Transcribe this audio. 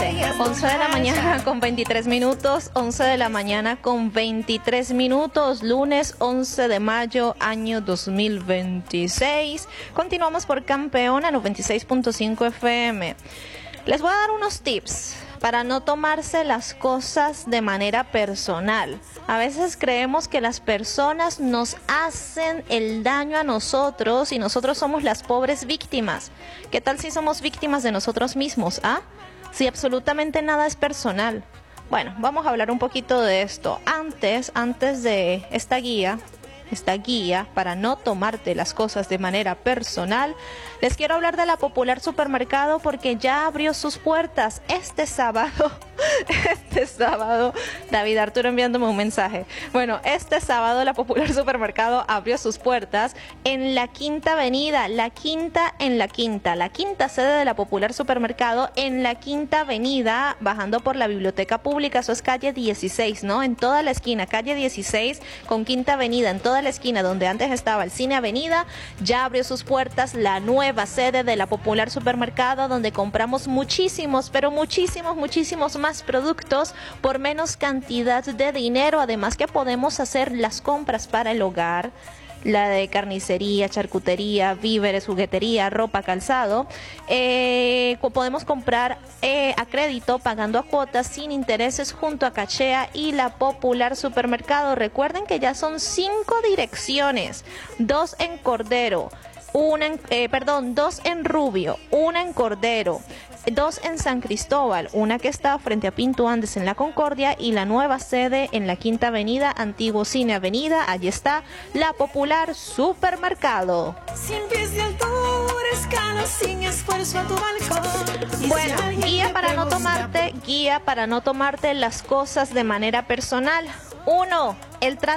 11 de la mañana con 23 minutos, 11 de la mañana con 23 minutos, lunes 11 de mayo, año 2026. Continuamos por Campeona 96.5 FM. Les voy a dar unos tips para no tomarse las cosas de manera personal. A veces creemos que las personas nos hacen el daño a nosotros y nosotros somos las pobres víctimas. ¿Qué tal si somos víctimas de nosotros mismos? Si absolutamente nada es personal. Bueno, vamos a hablar un poquito de esto. Antes de esta guía para no tomarte las cosas de manera personal, les quiero hablar de la Popular Supermercado porque ya abrió sus puertas este sábado. David Arturo enviándome un mensaje. Bueno, este sábado la Popular Supermercado abrió sus puertas en la Quinta Avenida, la quinta sede de la Popular Supermercado en la Quinta Avenida, bajando por la Biblioteca Pública. Eso es calle 16, ¿no? En toda la esquina, calle 16 con Quinta Avenida, en toda la esquina donde antes estaba el Cine Avenida, ya abrió sus puertas la nueva sede de la Popular Supermercado, donde compramos muchísimos más productos por menos cantidad de dinero. Además que podemos hacer las compras para el hogar, la de carnicería, charcutería, víveres, juguetería, ropa, calzado. Podemos comprar a crédito, pagando a cuotas sin intereses junto a Cachea y la Popular Supermercado. Recuerden que ya son 5 direcciones, 2 en Cordero, 2 en Rubio, 1 en Cordero, 2 en San Cristóbal, una que está frente a Pinto Andes en la Concordia y la nueva sede en la Quinta Avenida, Antiguo Cine Avenida. Allí está la Popular Supermercado. Sin pies de altura, escala sin esfuerzo a tu balcón. Bueno, guía para no tomarte las cosas de manera personal. 1. El trato